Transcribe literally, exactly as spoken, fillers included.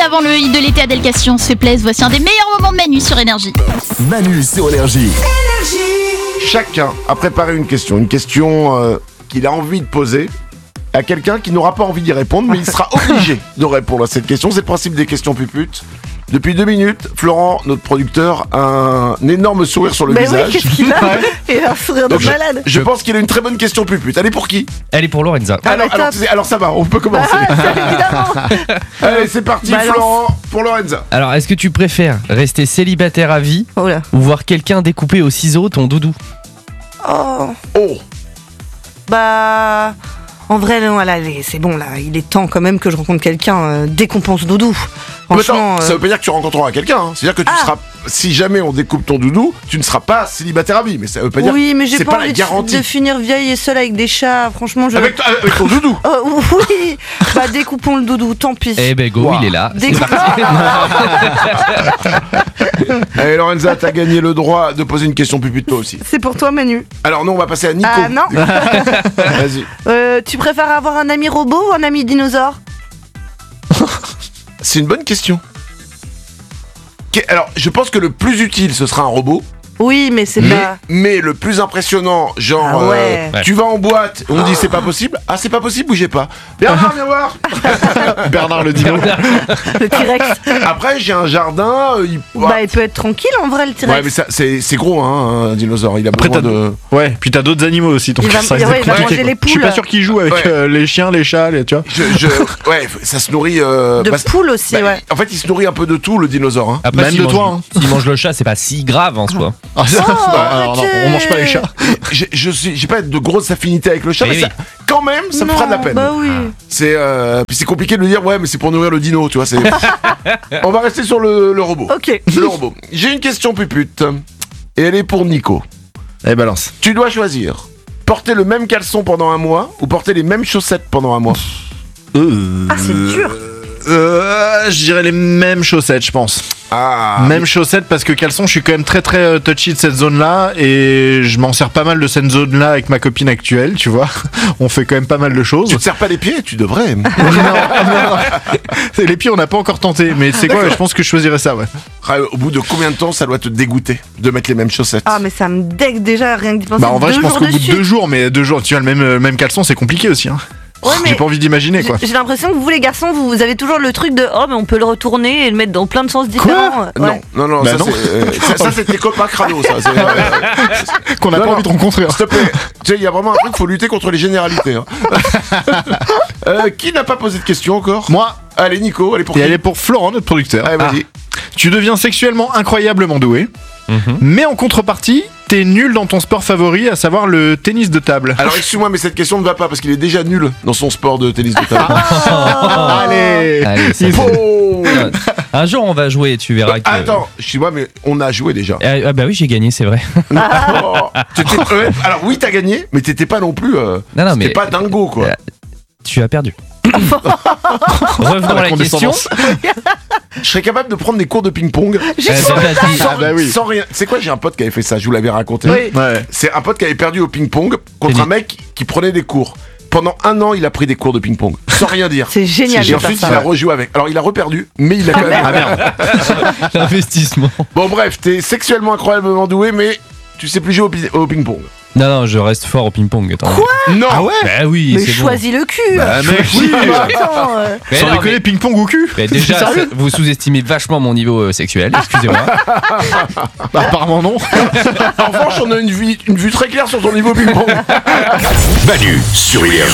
avant le hit de l'été, Adèle Cassion se plaise. Voici un des meilleurs moments de Manu sur Énergie. Manu sur Énergie. Chacun a préparé une question, une question euh, qu'il a envie de poser à quelqu'un qui n'aura pas envie d'y répondre, mais il sera obligé de répondre à cette question. C'est le principe des questions puputes. Depuis deux minutes, Florent, notre producteur, a un énorme sourire sur le Mais visage. oui, qu'est-ce qu'il a Et un sourire de Donc, je, malade. je pense qu'il a une très bonne question pupute. Elle est pour qui? Elle est pour Lorenza. Ah, alors, bah, alors, top. c'est- alors ça va, on peut commencer. Ah, ça, évidemment. Allez, c'est parti, Balance. Florent, pour Lorenza. Alors, est-ce que tu préfères rester célibataire à vie Oh là. ou voir quelqu'un découper au ciseau ton doudou? Oh. Oh, Bah. En vrai, non, là, les- c'est bon, là. Il est temps quand même que je rencontre quelqu'un euh, dès qu'on pense doudou. mais Franchement. attends, euh, ça veut pas dire que tu rencontreras quelqu'un. Hein. C'est-à-dire que tu Ah. seras, si jamais on découpe ton doudou, tu ne seras pas célibataire à vie. Mais ça veut pas dire. Oui, mais j'ai c'est pas pas la envie de, garantie. de finir vieille et seule avec des chats. Franchement, je. Avec, avec ton doudou. Oh, oui. Bah, découpons le doudou, tant pis. Eh ben go, Wow. il est là. C'est Découpe- parti. Allez, Lorenza, t'as gagné le droit de poser une question pupute toi aussi. C'est pour toi, Manu. Alors nous, on va passer à Nico. Ah non. Vas-y. Euh, tu préfères avoir un ami robot ou un ami dinosaure? C'est une bonne question. Que- Alors, je pense que le plus utile, ce sera un robot. Oui, mais c'est Mais, pas. mais le plus impressionnant, genre, Ah ouais. euh, tu vas en boîte, on dit c'est pas possible. Ah, c'est pas possible, bougez pas. Bernard, viens voir. Bernard le dino. Le T-Rex. Après, j'ai un jardin. euh, il... Bah, il peut être tranquille en vrai, le T-Rex. Ouais, mais ça, c'est, c'est gros, hein, un dinosaure. Il a Après, besoin t'as de. Ouais, puis t'as d'autres animaux aussi, donc Il va- ça ouais, risque d'être il va compliqué, manger quoi. les Je suis pas poules. sûr qu'il joue avec Ouais. euh, les chiens, les chats, les, tu vois. Je, je... Ouais, ça se nourrit. Euh... De bah, poules aussi, bah, ouais. En fait, il se nourrit un peu de tout, le dinosaure. Hein. Après, Même s'il de mange, toi, hein. s'il mange le chat, c'est pas si grave en soi. Ah, ça, Oh, non, alors, non, on mange pas les chats. J'ai, je suis, j'ai pas de grosses affinités avec le chat, Eh mais oui. ça, quand même, ça me Non, fera de la peine. Bah oui. C'est, euh, puis c'est compliqué de le dire, ouais, mais c'est pour nourrir le dino, tu vois. C'est... On va rester sur le, le robot. Ok. Le robot. J'ai une question pupute, et elle est pour Nico. Allez, balance. Tu dois choisir porter le même caleçon pendant un mois ou porter les mêmes chaussettes pendant un mois. Ah, c'est dur. Euh, je dirais les mêmes chaussettes, je pense. Ah. Même chaussettes parce que caleçon, je suis quand même très très euh, touchy de cette zone-là et je m'en sers pas mal de cette zone-là avec ma copine actuelle, tu vois. On fait quand même pas mal de choses. Tu te serres pas les pieds, tu devrais. non, non, non. Les pieds, on n'a pas encore tenté, mais c'est quoi D'accord. Je pense que je choisirais ça, ouais. Ah, au bout de combien de temps ça doit te dégoûter de mettre les mêmes chaussettes? Ah, mais ça me dégue déjà rien que d'y penser. Bah en vrai, deux je pense jours qu'au bout de suite. deux jours, mais deux jours, tu as le même, euh, même caleçon, c'est compliqué aussi. Hein. Ouais, mais J'ai pas envie d'imaginer quoi. j'ai j'ai l'impression que vous, les garçons, vous, vous avez toujours le truc de oh, mais on peut le retourner et le mettre dans plein de sens différents. Ouais. Non, non, non, Bah ça, non. C'est, euh, ça, ça, c'est tes copains crado, ça. C'est, euh, Qu'on n'a Non, pas non. envie de rencontrer. hein. S'il te plaît, tu sais, il y a vraiment un truc, faut lutter contre les généralités. Hein. Euh, qui n'a pas posé de question encore? Moi, Allez, Nico, allez pour et qui? elle est pour Florent, notre producteur. Allez, vas-y. Tu deviens sexuellement incroyablement doué, Mhm. mais en contrepartie, t'es nul dans ton sport favori, à savoir le tennis de table. Alors, excuse-moi, mais cette question ne va pas parce qu'il est déjà nul dans son sport de tennis de table. Allez, Allez, c'est bon. Oh. Un jour, on va jouer, tu verras que. Attends, excuse-moi, mais on a joué déjà. Ah, ah bah oui, j'ai gagné, c'est vrai. Oh. T'étais- euh, alors, oui, t'as gagné, mais t'étais pas non plus. Euh, Non, non, t'étais mais pas dingo, quoi. Euh, tu as perdu. Revenons à la question. condescendance. Je serais capable de prendre des cours de ping-pong. Eh ben, vas-y. Sans, Ah bah oui. sans rien. C'est quoi, j'ai un pote qui avait fait ça, je vous l'avais raconté. Oui. Ouais. C'est un pote qui avait perdu au ping-pong contre Tennis. un mec qui prenait des cours. Pendant un an, il a pris des cours de ping-pong, sans rien dire. C'est génial Et de faire ensuite, il ça. a rejoué avec. Alors, il a reperdu, mais il a quand même. Ah merde. L'investissement. Bon, bref, t'es sexuellement incroyablement doué, mais tu sais plus jouer au, pi- au ping-pong. Non, non, je reste fort au ping-pong. Attends. Non. Ah ouais Bah oui, Mais c'est bon. choisis le cul. Bah mec, oui. Attends, euh, Mais Sans non, déconner, mais- ping-pong au cul. mais déjà, Sérieux vous sous-estimez vachement mon niveau euh, sexuel, excusez-moi. Bah apparemment non. En revanche, on a une, vie, une vue très claire sur ton niveau ping-pong. Manu sur Énergie.